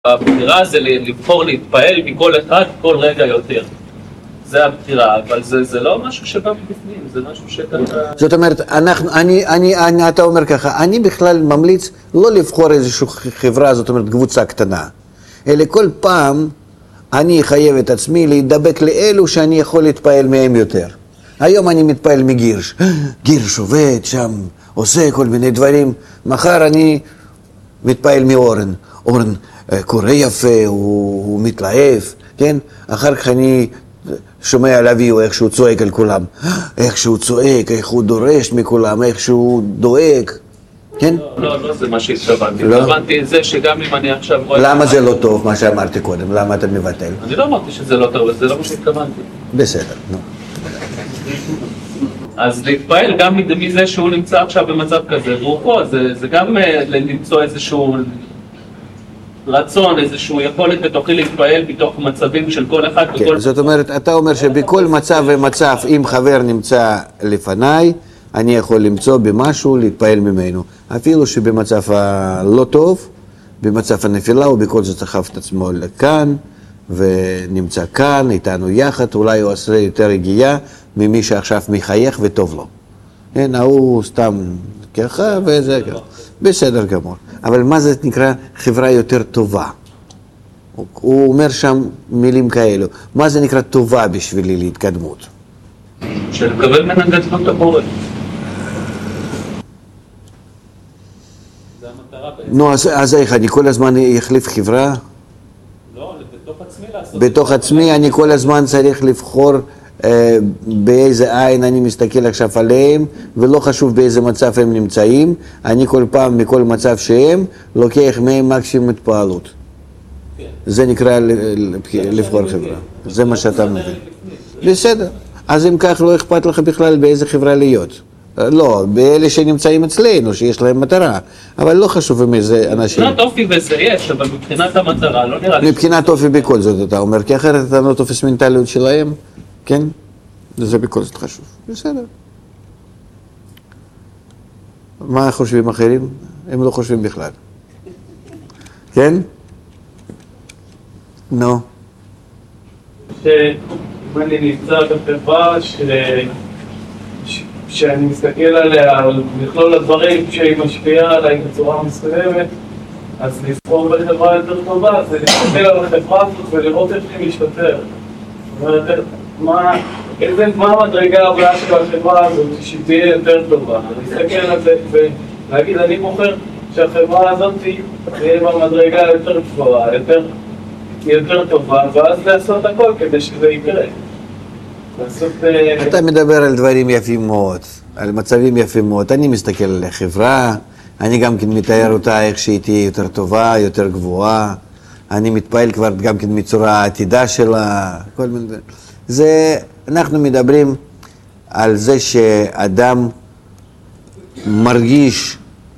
הבחירה זה לבחור להתפעל מכל אחד כל רגע יותר. זה הבחירה, אבל זה לא משהו שבא מבפנים, זה משהו שככה... זאת אומרת, אתה אומר ככה, אני בכלל ממליץ לא לבחור איזושהי חברה, זאת אומרת קבוצה קטנה, אלא כל פעם אני חייב את עצמי להידבק לאלו שאני יכול להתפעל מהם יותר. היום אני מתפעל מגירש, גירש עובד שם, עושה כל מיני דברים, מחר אני מתפעל מאורן, אורן קורא יפה, הוא מתלהב, כן? אחר כך אני שומע על אביו איך שהוא צועק על כולם, איך שהוא צועק, איך הוא דורש מכולם, איך שהוא דואג, כן? לא זה מה שהתכוונתי, התכוונתי זה שגם אם אני עכשיו רואה... למה זה לא טוב מה שאמרתי קודם? למה אתה מבטל? אני לא אמרתי שזה לא טוב, זה לא מה שהתכוונתי. בסדר, נו. אז להתפעל גם מזה שהוא נמצא עכשיו במצב כזה, רוחו, זה גם למצוא איזשהו רצון, איזשהו יכולת בתוכי להתפעל בתוך מצבים של כל אחד. כן, זאת אומרת, אתה אומר שבכל מצב ומצב, אם חבר נמצא לפניי, אני יכול למצוא במשהו להתפעל ממנו. אפילו שבמצב הלא טוב, במצב הנפילה, הוא בכל זאת סחב את עצמו לכאן, ונמצא כאן, איתנו יחד, אולי הוא עושה יותר רגיעה ממי שעכשיו מחייך וטוב לו. כן, הוא סתם ככה וזה ככה. בסדר גמור. אבל מה זה נקרא חברה יותר טובה? הוא אומר שם מילים כאלו. מה זה נקרא טובה בשבילי להתקדמות? שלקבל מן הגדלות הבורא. זה המטרה בעצם. נו, אז איך, אני כל הזמן אחליף חברה? לא, בתוך עצמי לעשות. בתוך עצמי אני כל הזמן צריך לבחור באיזה עין אני מסתכל עכשיו עליהם, ולא חשוב באיזה מצב הם נמצאים, אני כל פעם מכל מצב שהם לוקח מהם מקסימום התפעלות. זה נקרא לבחור חברה, זה מה שאתה מבין. בסדר, אז אם כך לא אכפת לך בכלל באיזה חברה להיות. לא, באלה שנמצאים אצלנו, שיש להם מטרה, אבל לא חשוב עם איזה אנשים. מבחינת אופי וזה יש, אבל מבחינת המטרה לא נראה לי... מבחינת אופי בכל זאת אתה אומר, כי אחרת אתה לא תופס מנטליות שלהם, כן? זה בכל זאת חשוב. בסדר. מה חושבים אחרים? הם לא חושבים בכלל. כן? נו. שאם אני נמצא בחברה שאני מסתכל עליה, על מכלול הדברים שהיא משפיעה עליי בצורה מסוימת, אז לבחור בחברה יותר טובה, זה להסתכל על החברה הזאת ולראות איך היא משתפר. זאת אומרת, מה המדרגה הבאה של החברה הזאת שהיא תהיה יותר טובה? להסתכל על זה ולהגיד, אני בוחר שהחברה הזאת תהיה במדרגה יותר גבוהה, יותר טובה, ואז לעשות הכל כדי שזה יקרה. אתה מדבר על דברים יפים מאוד, על מצבים יפים מאוד. אני מסתכל על החברה, אני גם כן מתאר אותה איך שהיא תהיה יותר טובה, יותר גבוהה. אני מתפעל כבר גם כן מצורה העתידה שלה, כל מיני... זה, אנחנו מדברים על זה שאדם מרגיש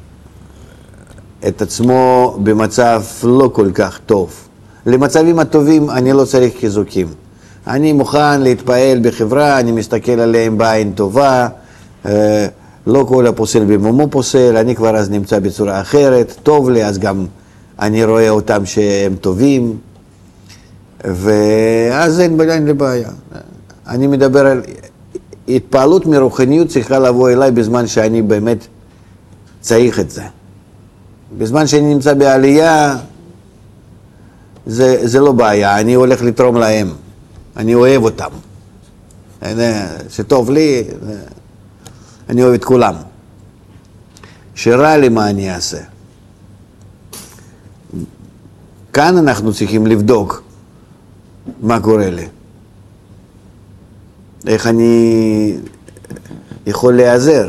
את עצמו במצב לא כל כך טוב. למצבים הטובים אני לא צריך חיזוקים. אני מוכן להתפעל בחברה, אני מסתכל עליהם בעין טובה, לא כל הפוסל במומו פוסל, אני כבר אז נמצא בצורה אחרת, טוב לי, אז גם אני רואה אותם שהם טובים, ואז אין לי בעיה. אני מדבר על התפעלות מרוחניות צריכה לבוא אליי בזמן שאני באמת צריך את זה. בזמן שאני נמצא בעלייה, זה לא בעיה, אני הולך לתרום להם, אני אוהב אותם. שטוב לי, אני אוהב את כולם. שרע לי מה אני אעשה. כאן אנחנו צריכים לבדוק מה קורה לי. איך אני יכול להיעזר.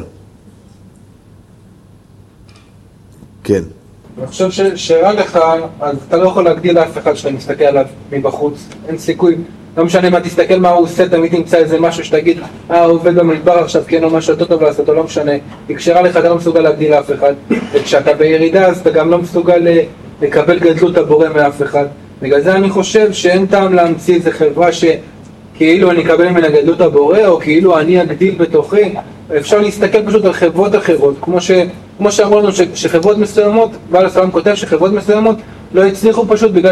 כן. אני חושב שרע לך, אז אתה לא יכול להגדיל לאף אחד שאתה מסתכל עליו מבחוץ. אין סיכוי. לא משנה מה תסתכל מה הוא עושה, תמיד תמצא איזה משהו שתגיד, הוא עובד במדבר עכשיו, כן, או משהו יותר טוב לעשות, או לא משנה. כי כשרע לך אתה לא מסוגל להגדיל לאף אחד. וכשאתה בירידה אז אתה גם לא מסוגל לקבל גדלות הבורא מאף אחד. בגלל זה אני חושב שאין טעם להמציא איזה חברה שכאילו אני אקבל ממנה גדלות הבורא, או כאילו אני אגדיל בתוכי. אפשר להסתכל פשוט על חברות אחרות, כמו שאמרו לנו שחברות מסוימות, בעל הסלם כותב שחברות מסוימות לא הצליחו פשוט בגלל